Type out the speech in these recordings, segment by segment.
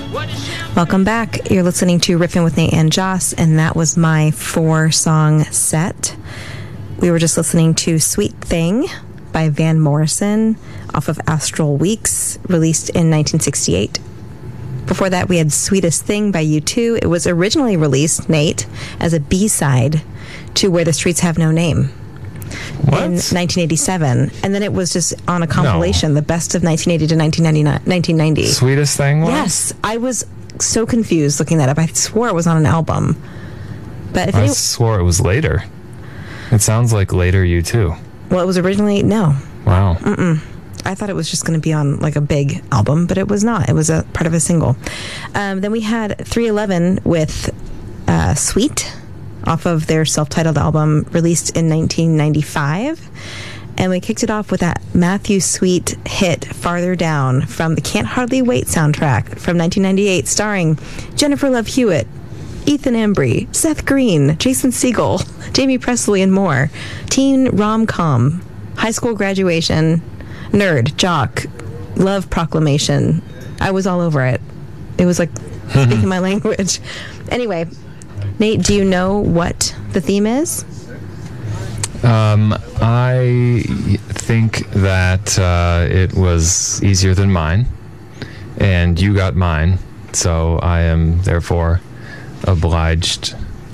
Welcome back. You're listening to Riffin' with Nate and Joss, and that was my 4-song set. We were just listening to Sweet Thing by Van Morrison off of Astral Weeks, released in 1968. Before that, we had Sweetest Thing by U2. It was originally released, Nate, as a B-side to Where the Streets Have No Name. What? In 1987. And then it was just on a compilation, the best of 1980 to 1990. Sweetest Thing was? Yes. I was so confused looking that up. I swore it was on an album. But if I swore it was later. It sounds like later U2. Well, it was originally, no. Wow. I thought it was just going to be on like a big album, but it was not. It was a part of a single. Then we had 311 with Sweet off of their self-titled album released in 1995. And we kicked it off with that Matthew Sweet hit Farther Down from the Can't Hardly Wait soundtrack from 1998, starring Jennifer Love Hewitt, Ethan Embry, Seth Green, Jason Segel, Jamie Presley, and more. Teen rom-com, high school graduation, nerd, jock, love proclamation. I was all over it. It was like speaking my language. Anyway, Nate, do you know what the theme is? I think that it was easier than mine, and you got mine, so I am therefore obliged,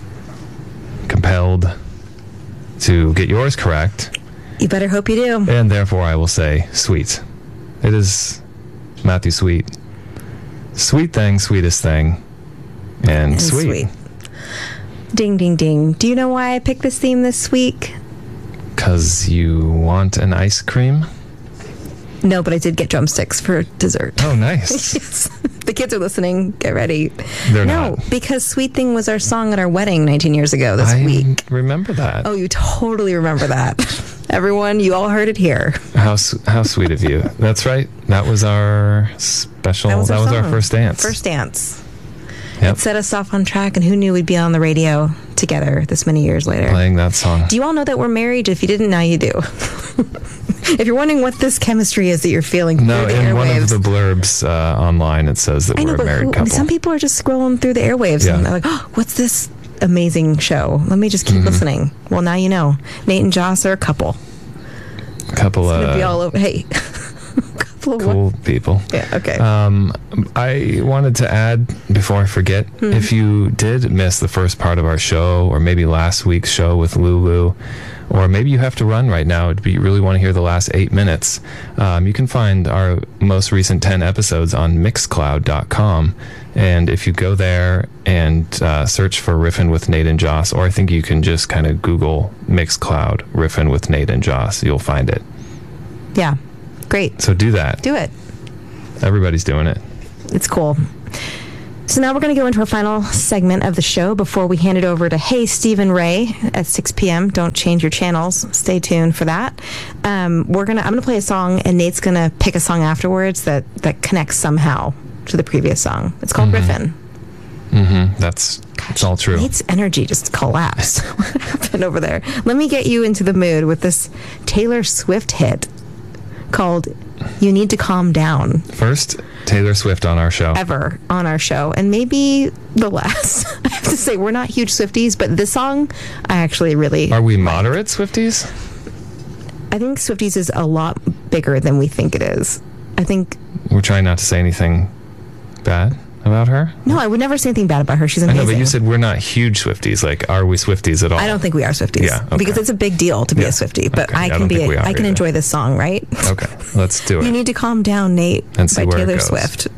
compelled to get yours correct. You better hope you do. And therefore I will say Sweet. It is Matthew Sweet. Sweet Thing, Sweetest Thing, and sweet. Ding, ding, ding. Do you know why I picked this theme this week? Because you want an ice cream? No, but I did get drumsticks for dessert. Oh, nice. Yes. The kids are listening. Get ready. They're not. No, because Sweet Thing was our song at our wedding 19 years ago this week. I remember that. Oh, you totally remember that. Everyone, you all heard it here. How sweet of you. That's right. That was our special. That was our first dance. First dance. Yep. It set us off on track, and who knew we'd be on the radio together this many years later. Playing that song. Do you all know that we're married? If you didn't, now you do. If you're wondering what this chemistry is that you're feeling through the airwaves. No, in one of the blurbs online, it says that we're a married couple. Some people are just scrolling through the airwaves and they're like, oh, what's this amazing show? Let me just keep listening. Well, now you know. Nate and Joss are a couple. It's gonna be all over. Hey. Cool people. Yeah, okay. I wanted to add, before I forget, if you did miss the first part of our show, or maybe last week's show with Lulu, or maybe you have to run right now, you really want to hear the last 8 minutes, you can find our most recent 10 episodes on Mixcloud.com. And if you go there and search for Riffin' with Nate and Joss, or I think you can just kind of Google Mixcloud, Riffin' with Nate and Joss, you'll find it. Yeah. Great. So do that. Do it. Everybody's doing it. It's cool. So now we're going to go into our final segment of the show before we hand it over to Hey Stephen Ray at 6 p.m. Don't change your channels. Stay tuned for that. I'm going to play a song, and Nate's going to pick a song afterwards that connects somehow to the previous song. It's called Riffin'. That's all true. Nate's energy just collapsed. What happened over there? Let me get you into the mood with this Taylor Swift hit called You Need to Calm Down. First Taylor Swift on our show. Ever on our show. And maybe the last. I have to say, we're not huge Swifties, but this song, I actually really... Are we moderate Swifties? I think Swifties is a lot bigger than we think it is. I think... We're trying not to say anything bad about her? No, I would never say anything bad about her. She's amazing. I know, but you said we're not huge Swifties. Like, are we Swifties at all? I don't think we are Swifties. Yeah, okay. Because it's a big deal to be a Swiftie. But okay. I can enjoy this song, right? Okay, let's do it. You Need to Calm Down, Nate, and see by where Taylor it goes. Swift.